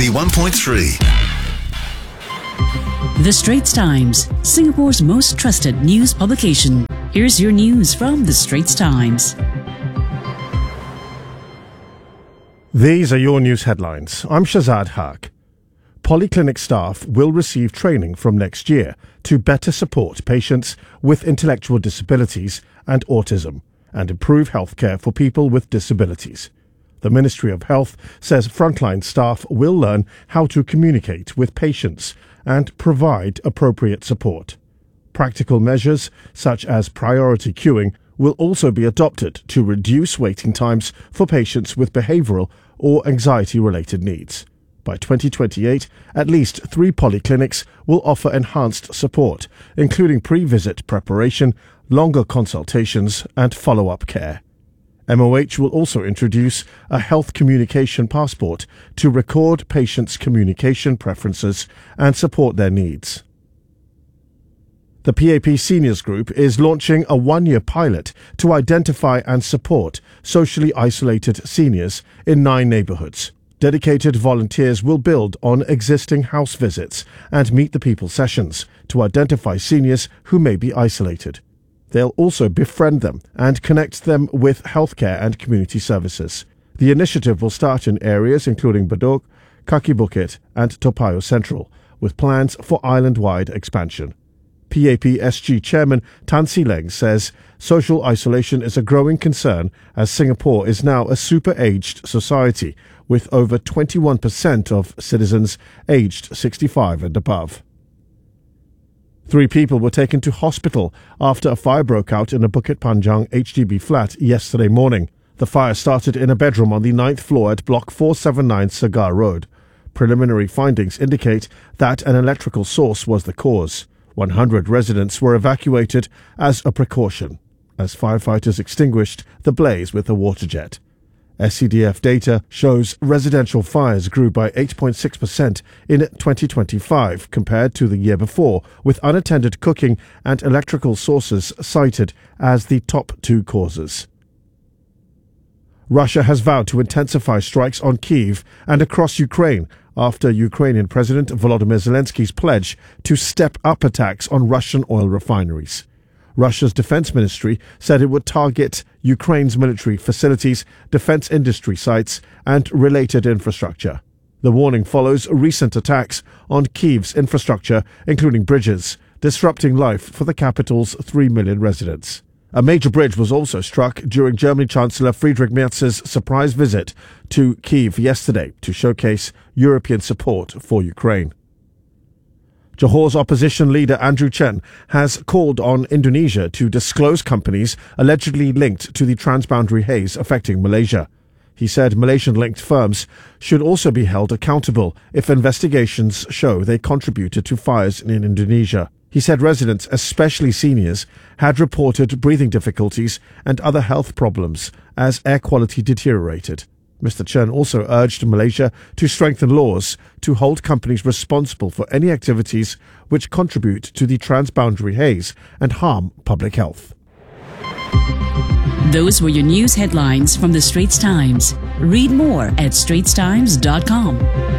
91.3. The Straits Times, Singapore's most trusted news publication. Here's your news from The Straits Times. These are your news headlines. I'm Shazad Haq. Polyclinic staff will receive training from next year to better support patients with intellectual disabilities and autism and improve healthcare for people with disabilities. The Ministry of Health says frontline staff will learn how to communicate with patients and provide appropriate support. Practical measures such as priority queuing will also be adopted to reduce waiting times for patients with behavioral or anxiety-related needs. By 2028, at least 3 polyclinics will offer enhanced support, including pre-visit preparation, longer consultations and follow-up care. MOH will also introduce a health communication passport to record patients' communication preferences and support their needs. The PAP Seniors Group is launching a 1-year pilot to identify and support socially isolated seniors in 9 neighbourhoods. Dedicated volunteers will build on existing house visits and meet the people sessions to identify seniors who may be isolated. They'll also befriend them and connect them with healthcare and community services. The initiative will start in areas including Bedok, Kaki Bukit and Toa Payoh Central, with plans for island-wide expansion. PAP SG Chairman Tan See Leng says social isolation is a growing concern as Singapore is now a super-aged society with over 21% of citizens aged 65 and above. 3 people were taken to hospital after a fire broke out in a Bukit Panjang HDB flat yesterday morning. The fire started in a bedroom on the 9th floor at Block 479 Segar Road. Preliminary findings indicate that an electrical source was the cause. 100 residents were evacuated as a precaution, as firefighters extinguished the blaze with a water jet. SCDF data shows residential fires grew by 8.6% in 2025 compared to the year before, with unattended cooking and electrical sources cited as the top 2 causes. Russia has vowed to intensify strikes on Kyiv and across Ukraine after Ukrainian President Volodymyr Zelensky's pledge to step up attacks on Russian oil refineries. Russia's defense ministry said it would target Ukraine's military facilities, defense industry sites, and related infrastructure. The warning follows recent attacks on Kyiv's infrastructure, including bridges, disrupting life for the capital's 3 million residents. A major bridge was also struck during German Chancellor Friedrich Merz's surprise visit to Kyiv yesterday to showcase European support for Ukraine. Johore's opposition leader Andrew Chen has called on Indonesia to disclose companies allegedly linked to the transboundary haze affecting Malaysia. He said Malaysian-linked firms should also be held accountable if investigations show they contributed to fires in Indonesia. He said residents, especially seniors, had reported breathing difficulties and other health problems as air quality deteriorated. Mr. Chen also urged Malaysia to strengthen laws to hold companies responsible for any activities which contribute to the transboundary haze and harm public health. Those were your news headlines from The Straits Times. Read more at straitstimes.com.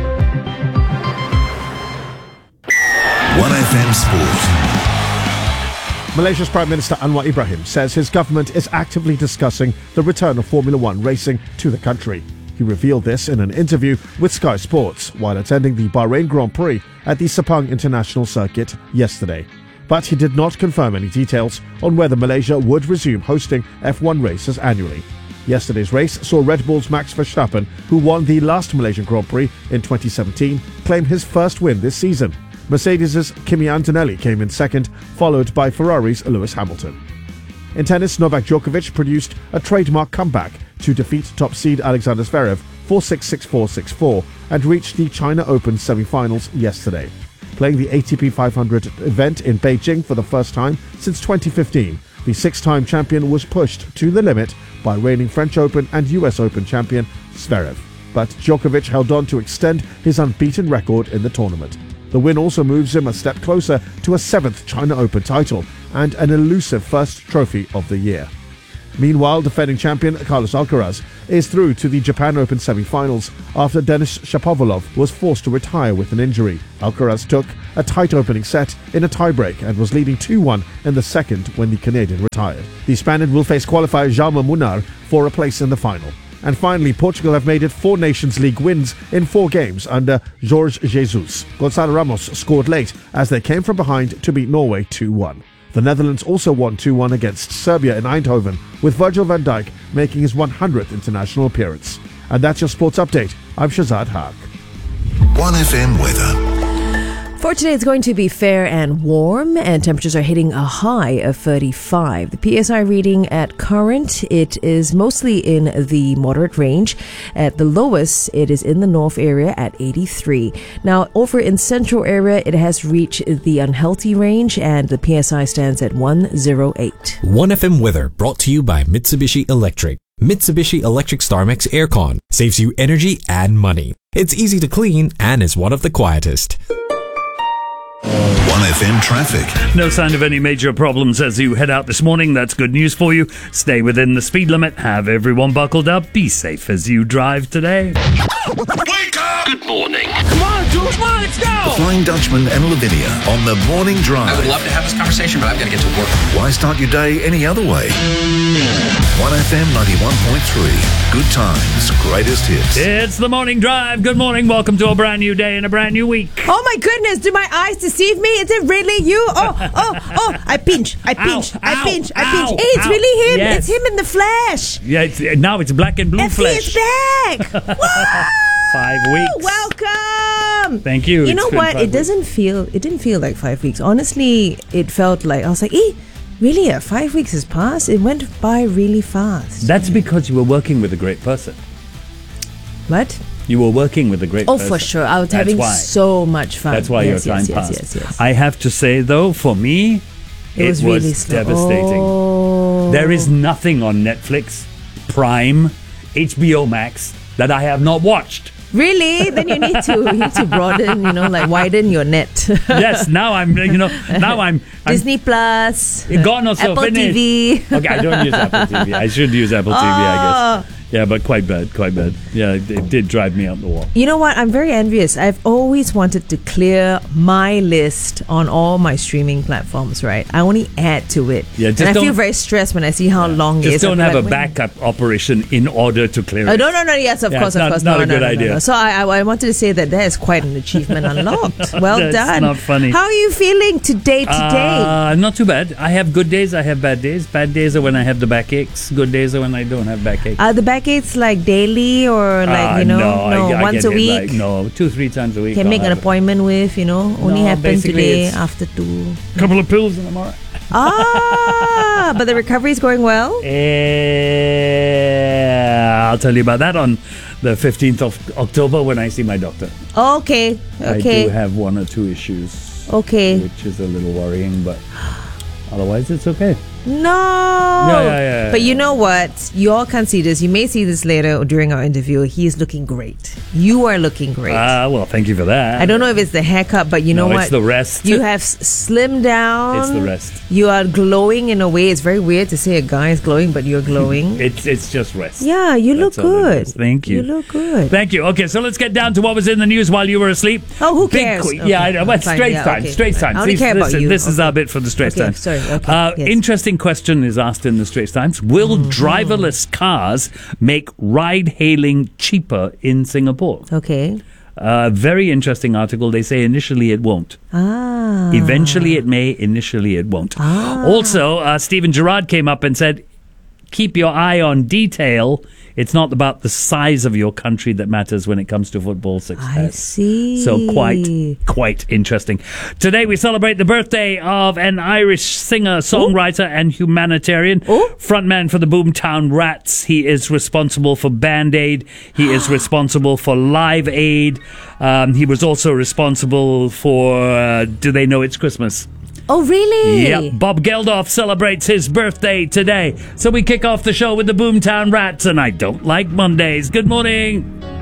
1FM Sport. Malaysia's Prime Minister Anwar Ibrahim says his government is actively discussing the return of Formula One racing to the country. He revealed this in an interview with Sky Sports while attending the Bahrain Grand Prix at the Sepang International Circuit yesterday. But he did not confirm any details on whether Malaysia would resume hosting F1 races annually. Yesterday's race saw Red Bull's Max Verstappen, who won the last Malaysian Grand Prix in 2017, claim his first win this season. Mercedes' Kimi Antonelli came in second, followed by Ferrari's Lewis Hamilton. In tennis, Novak Djokovic produced a trademark comeback to defeat top seed Alexander Zverev 4-6, 6-4, 6-4 and reached the China Open semi-finals yesterday. Playing the ATP 500 event in Beijing for the first time since 2015, the 6-time champion was pushed to the limit by reigning French Open and US Open champion Zverev. But Djokovic held on to extend his unbeaten record in the tournament. The win also moves him a step closer to a 7th China Open title and an elusive first trophy of the year. Meanwhile, defending champion Carlos Alcaraz is through to the Japan Open semi-finals after Denis Shapovalov was forced to retire with an injury. Alcaraz took a tight opening set in a tiebreak and was leading 2-1 in the second when the Canadian retired. The Spaniard will face qualifier Jaume Munar for a place in the final. And finally, Portugal have made it 4 Nations League wins in 4 games under Jorge Jesus. Gonçalo Ramos scored late as they came from behind to beat Norway 2-1. The Netherlands also won 2-1 against Serbia in Eindhoven, with Virgil van Dijk making his 100th international appearance. And that's your sports update. I'm Shazad Haq. 1FM weather. For today, it's going to be fair and warm, and temperatures are hitting a high of 35. The PSI reading at current, it is mostly in the moderate range. At the lowest, it is in the north area at 83. Now, over in central area, it has reached the unhealthy range, and the PSI stands at 108. 1FM weather brought to you by Mitsubishi Electric. Mitsubishi Electric StarMax Aircon saves you energy and money. It's easy to clean and is one of the quietest. 1FM traffic. No sign of any major problems as you head out this morning. That's good news for you. Stay within the speed limit. Have everyone buckled up. Be safe as you drive today. Wake up! Good morning. Come on, Jules, come on, let's go! The Flying Dutchman and Lavinia on the morning drive. I would love to have this conversation, but I've got to get to work. Why start your day any other way? 1FM 91.3. Good times, greatest hits. It's the morning drive. Good morning. Welcome to a brand new day and a brand new week. Oh my goodness, do my eyes deceive me? Is it really you? Oh, I pinch. Ow, Hey, it's ow. really him. Yes. It's him in the flesh. Yeah, now it's black and blue Effie flesh. is back. Whoa! 5 weeks. Welcome. Thank you. You know It's been what? 5 It didn't feel like 5 weeks. Honestly, it felt like I was like, really? 5 weeks has passed? It went by really fast. That's because you were working with a great person. What? You were working with a great Oh, person. for sure. I was That's having why. so much fun. That's why Yes, your time yes, passed. Yes. I have to say, though, for me, it was really slow. devastating. Oh. There is nothing on Netflix, Prime, HBO Max that I have not watched. Really? Then you need to broaden, widen your net. Yes, now I'm Disney Plus, gone also Apple finished. TV. Okay, I don't use Apple TV. I should use Apple TV, I guess. Yeah, but quite bad. Yeah, it did drive me up the wall. You know what? I'm very envious. I've always wanted to clear my list on all my streaming platforms, right? I only add to it. Yeah, and I feel very stressed when I see how long it is. Just don't I'm have like, a backup operation in order to clear it. No. Yes, of course. Not No, a good idea. No. So I wanted to say that is quite an achievement unlocked. Well That's done. not funny. How are you feeling today? Not too bad. I have good days. I have bad days. Bad days are when I have the backaches. Good days are when I don't have backaches. Are the backaches like daily or once a week? 2-3 times a week. Can make an appointment with, only happen basically today it's after 2. Couple of pills and I'm alright. But the recovery is going well? I'll tell you about that on the 15th of October when I see my doctor. Okay. I do have 1 or 2 issues. Okay. Which is a little worrying, but otherwise it's okay. No. Yeah. But you know what? You all can't see this. You may see this later during our interview. He is looking great. You are looking great. Well, thank you for that. I don't know if it's the haircut, but you know what? It's the rest. You have slimmed down. It's the rest. You are glowing in a way. It's very weird to say a guy is glowing, but you're glowing. It's just rest. Yeah, you look That's all it good. is. Thank you. You look good. Thank you. Okay, so let's get down to what was in the news while you were asleep. Oh, who cares? Okay. Yeah, I know. But Fine. Straits Yeah, Times. okay. Straits Times. I only care about you. This is our bit for the Straits Okay, Times. sorry. Okay. Yes. Interesting question is asked in the Straits Times. Will driverless cars make ride-hailing cheaper in Singapore? Okay. Very interesting article. They say initially it won't. Eventually it may. Initially it won't. Also, Stephen Gerrard came up and said, keep your eye on detail. It's not about the size of your country that matters when it comes to football success. I see. So quite interesting. Today we celebrate the birthday of an Irish singer, songwriter, and humanitarian. Frontman for the Boomtown Rats. He is responsible for Band Aid. He is responsible for Live Aid. He was also responsible for Do They Know It's Christmas? Oh, really? Yep. Bob Geldof celebrates his birthday today. So we kick off the show with the Boomtown Rats, and I don't like Mondays. Good morning.